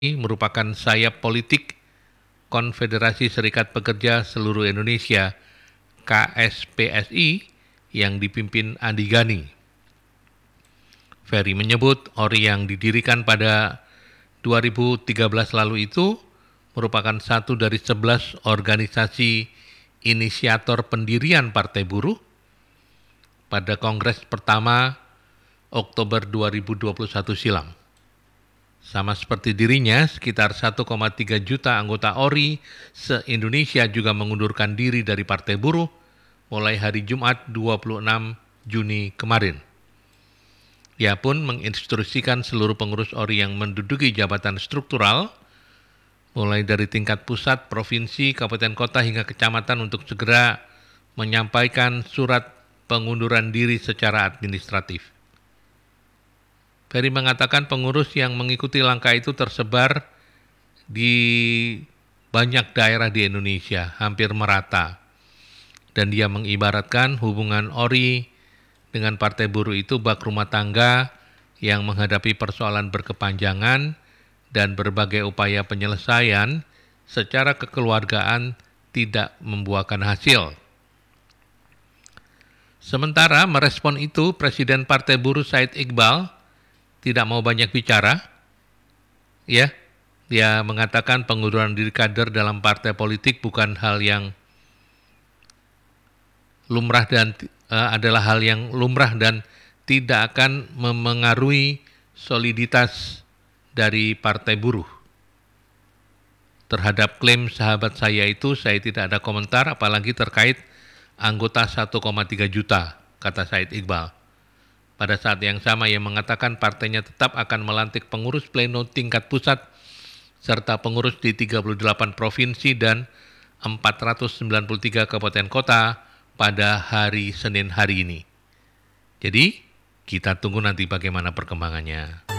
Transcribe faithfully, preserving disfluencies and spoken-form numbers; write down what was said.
merupakan sayap politik Konfederasi Serikat Pekerja Seluruh Indonesia K S P S I yang dipimpin Andi Gani. Ferry menyebut O R I yang didirikan pada dua ribu tiga belas lalu itu merupakan satu dari sebelas organisasi inisiator pendirian Partai Buruh pada Kongres pertama Oktober dua ribu dua puluh satu silam. Sama seperti dirinya, sekitar satu koma tiga juta anggota O R I se-Indonesia juga mengundurkan diri dari Partai Buruh mulai hari Jumat dua puluh enam Juni kemarin. Ia pun menginstruksikan seluruh pengurus O R I yang menduduki jabatan struktural, mulai dari tingkat pusat, provinsi, kabupaten kota hingga kecamatan untuk segera menyampaikan surat pengunduran diri secara administratif. Ferry mengatakan pengurus yang mengikuti langkah itu tersebar di banyak daerah di Indonesia, hampir merata. Dan dia mengibaratkan hubungan O R I dengan Partai Buruh itu bak rumah tangga yang menghadapi persoalan berkepanjangan dan berbagai upaya penyelesaian secara kekeluargaan tidak membuahkan hasil. Sementara merespon itu, Presiden Partai Buruh Said Iqbal tidak mau banyak bicara, ya. Dia mengatakan pengunduran diri kader dalam partai politik bukan hal yang lumrah dan uh, adalah hal yang lumrah dan tidak akan memengaruhi soliditas dari Partai Buruh. Terhadap klaim sahabat saya itu, saya tidak ada komentar, apalagi terkait anggota satu koma tiga juta, kata Said Iqbal. Pada saat yang sama ia mengatakan partainya tetap akan melantik pengurus pleno tingkat pusat serta pengurus di tiga puluh delapan provinsi dan empat ratus sembilan puluh tiga kabupaten kota pada hari Senin hari ini. Jadi, kita tunggu nanti bagaimana perkembangannya.